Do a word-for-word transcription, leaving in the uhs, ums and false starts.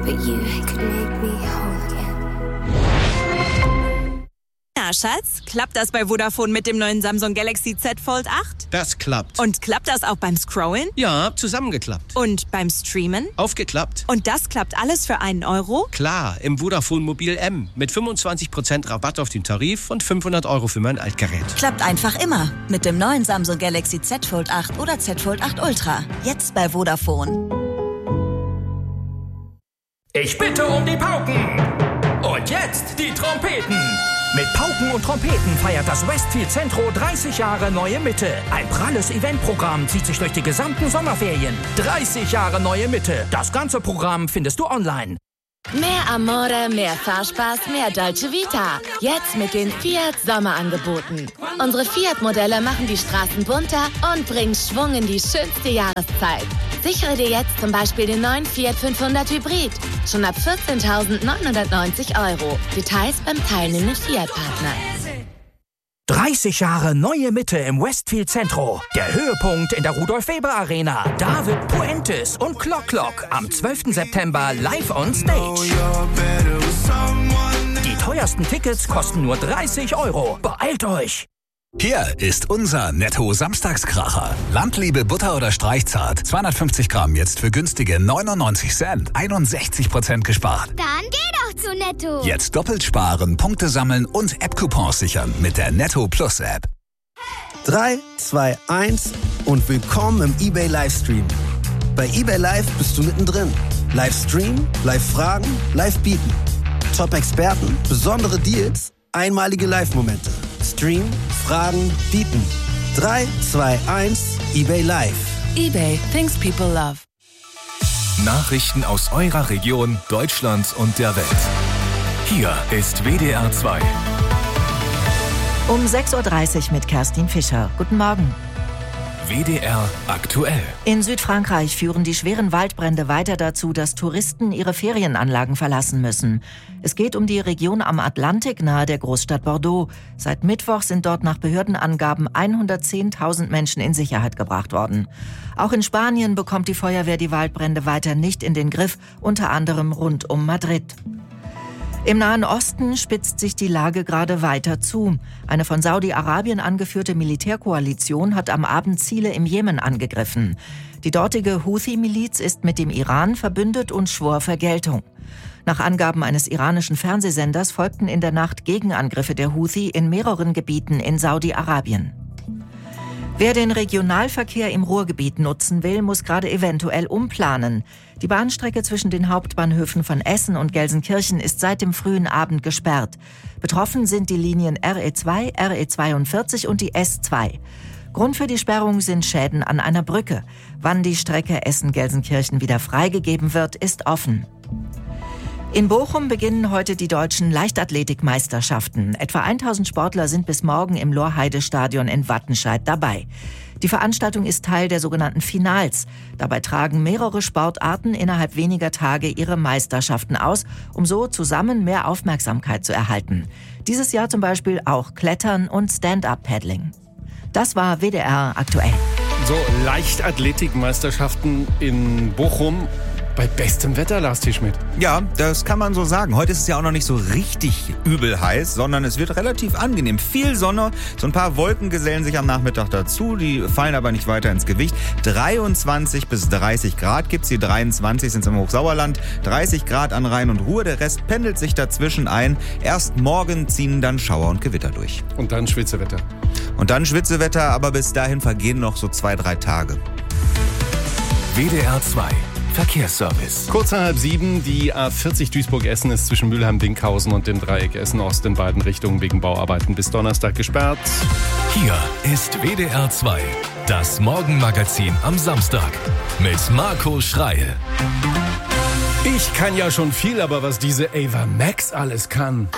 but you could make me whole again. Na, Schatz, klappt das bei Vodafone mit dem neuen Samsung Galaxy Z Fold acht? Das klappt. Und klappt das auch beim Scrollen? Ja, zusammengeklappt. Und beim Streamen? Aufgeklappt. Und das klappt alles für einen Euro? Klar, im Vodafone Mobil M. Mit fünfundzwanzig Prozent Rabatt auf den Tarif und fünfhundert Euro für mein Altgerät. Klappt einfach immer. Mit dem neuen Samsung Galaxy Z Fold acht oder Z Fold acht Ultra. Jetzt bei Vodafone. Ich bitte um die Pauken. Und jetzt die Trompeten. Mit Pauken und Trompeten feiert das Westfield Centro dreißig Jahre Neue Mitte. Ein pralles Eventprogramm zieht sich durch die gesamten Sommerferien. dreißig Jahre Neue Mitte. Das ganze Programm findest du online. Mehr Amore, mehr Fahrspaß, mehr Dolce Vita. Jetzt mit den Fiat Sommerangeboten. Unsere Fiat-Modelle machen die Straßen bunter und bringen Schwung in die schönste Jahreszeit. Sichere dir jetzt zum Beispiel den neuen Fiat fünfhundert Hybrid. Schon ab vierzehntausendneunhundertneunzig Euro. Details beim teilnehmenden Fiat-Partner. dreißig Jahre Neue Mitte im Westfield Centro. Der Höhepunkt in der Rudolf-Weber-Arena. David Puentes und Clock Clock am zwölften September live on stage. Die teuersten Tickets kosten nur dreißig Euro. Beeilt euch! Hier ist unser Netto-Samstagskracher. Landliebe Butter oder Streichzart. zweihundertfünfzig Gramm jetzt für günstige neunundneunzig Cent. einundsechzig Prozent gespart. Dann geh doch zu Netto. Jetzt doppelt sparen, Punkte sammeln und App-Coupons sichern mit der Netto Plus App. drei, zwei, eins und willkommen im eBay Livestream. Bei eBay Live bist du mittendrin. Livestream, Live-Fragen, Live-Bieten. Top-Experten, besondere Deals, einmalige Live-Momente. Stream, Fragen, bieten. drei, zwei, eins, eBay Live. eBay, things people love. Nachrichten aus eurer Region, Deutschland und der Welt. Hier ist W D R zwei. Um sechs Uhr dreißig mit Kerstin Fischer. Guten Morgen. W D R aktuell. In Südfrankreich führen die schweren Waldbrände weiter dazu, dass Touristen ihre Ferienanlagen verlassen müssen. Es geht um die Region am Atlantik nahe der Großstadt Bordeaux. Seit Mittwoch sind dort nach Behördenangaben hundertzehntausend Menschen in Sicherheit gebracht worden. Auch in Spanien bekommt die Feuerwehr die Waldbrände weiter nicht in den Griff, unter anderem rund um Madrid. Im Nahen Osten spitzt sich die Lage gerade weiter zu. Eine von Saudi-Arabien angeführte Militärkoalition hat am Abend Ziele im Jemen angegriffen. Die dortige Houthi-Miliz ist mit dem Iran verbündet und schwor Vergeltung. Nach Angaben eines iranischen Fernsehsenders folgten in der Nacht Gegenangriffe der Houthi in mehreren Gebieten in Saudi-Arabien. Wer den Regionalverkehr im Ruhrgebiet nutzen will, muss gerade eventuell umplanen. Die Bahnstrecke zwischen den Hauptbahnhöfen von Essen und Gelsenkirchen ist seit dem frühen Abend gesperrt. Betroffen sind die Linien R E zwei, R E zweiundvierzig und die S zwei. Grund für die Sperrung sind Schäden an einer Brücke. Wann die Strecke Essen-Gelsenkirchen wieder freigegeben wird, ist offen. In Bochum beginnen heute die deutschen Leichtathletikmeisterschaften. Etwa tausend Sportler sind bis morgen im Lorheide-Stadion in Wattenscheid dabei. Die Veranstaltung ist Teil der sogenannten Finals. Dabei tragen mehrere Sportarten innerhalb weniger Tage ihre Meisterschaften aus, um so zusammen mehr Aufmerksamkeit zu erhalten. Dieses Jahr zum Beispiel auch Klettern und Stand-Up-Paddling. Das war W D R aktuell. So, Leichtathletikmeisterschaften in Bochum. Bei bestem Wetter, Lars T. Schmidt. Ja, das kann man so sagen. Heute ist es ja auch noch nicht so richtig übel heiß, sondern es wird relativ angenehm. Viel Sonne, so ein paar Wolken gesellen sich am Nachmittag dazu, die fallen aber nicht weiter ins Gewicht. dreiundzwanzig bis dreißig Grad gibt's, die dreiundzwanzig sind im Hochsauerland, dreißig Grad an Rhein und Ruhr, der Rest pendelt sich dazwischen ein. Erst morgen ziehen dann Schauer und Gewitter durch. Und dann Schwitzewetter. Und dann Schwitzewetter, aber bis dahin vergehen noch so zwei, drei Tage. W D R zwei. Verkehrsservice. Kurz nach halb sieben, die A vierzig Duisburg-Essen ist zwischen Mülheim-Dinkhausen und dem Dreieck Essen-Ost in beiden Richtungen wegen Bauarbeiten bis Donnerstag gesperrt. Hier ist W D R zwei, das Morgenmagazin am Samstag mit Marco Schreil. Ich kann ja schon viel, aber was diese Ava Max alles kann.